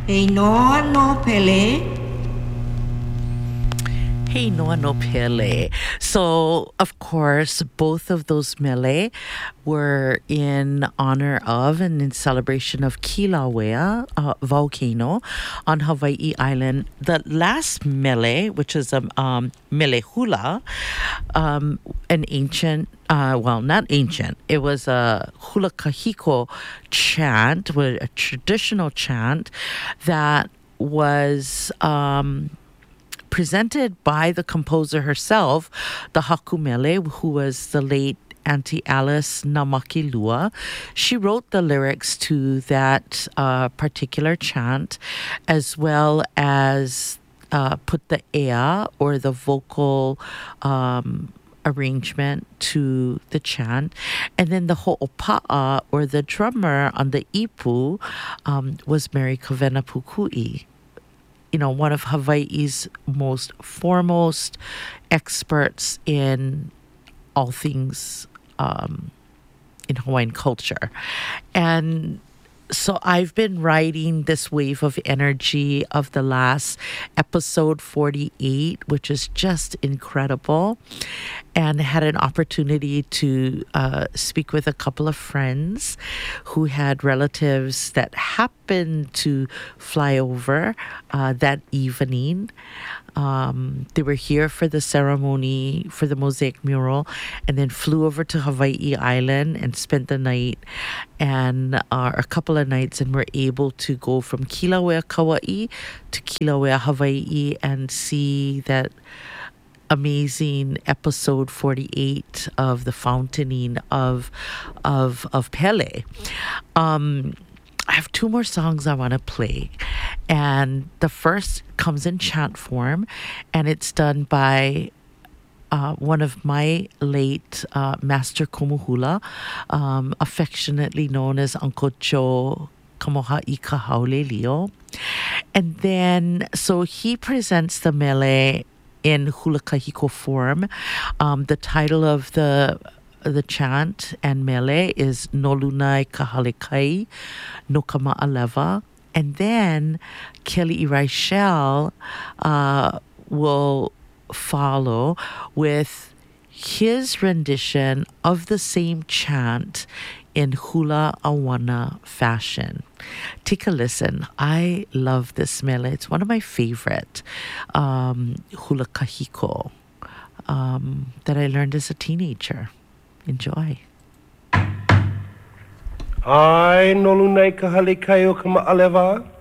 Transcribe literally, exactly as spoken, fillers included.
Hei noa no pele. Hey Noa no Pele. So, of course, both of those mele were in honor of and in celebration of Kilauea uh, volcano on Hawaii Island. The last mele, which is a um, um, mele hula, um, an ancient, uh, well, not ancient, it was a hula kahiko chant, a traditional chant that was... Um, presented by the composer herself, the Hakumele, who was the late Auntie Alice Namakilua. She wrote the lyrics to that uh, particular chant, as well as uh, put the ea, or the vocal um, arrangement, to the chant. And then the ho'opa'a, or the drummer on the ipu, um, was Mary Kawena Pukui. You know, one of Hawaii's most foremost experts in all things um, in Hawaiian culture. And so I've been riding this wave of energy of the last episode forty-eight, which is just incredible, and had an opportunity to uh, speak with a couple of friends who had relatives that happened to fly over uh, that evening. Um, they were here for the ceremony for the mosaic mural, and then flew over to Hawaii Island and spent the night and uh, a couple of nights, and were able to go from Kilauea, Kauai to Kilauea, Hawaii, and see that amazing episode forty-eight of the fountaining of of of Pele. Um, I have two more songs I want to play, and the first comes in chant form, and it's done by uh, one of my late uh, master kumuhula, um, affectionately known as Uncle Joe Kamoha'i Kahaolelio. And then, so he presents the mele in hula kahiko form. Um, the title of the the chant and mele is Nolunai Kahalekai no Kama'aleva. And then Kelly Raichel uh, will follow with his rendition of the same chant in hula awana fashion. Take a listen. I love this mele. It's one of my favorite um, hula kahiko um, that I learned as a teenager. Enjoy. Ai, nolunai ka hale kai o ka ma'alewa.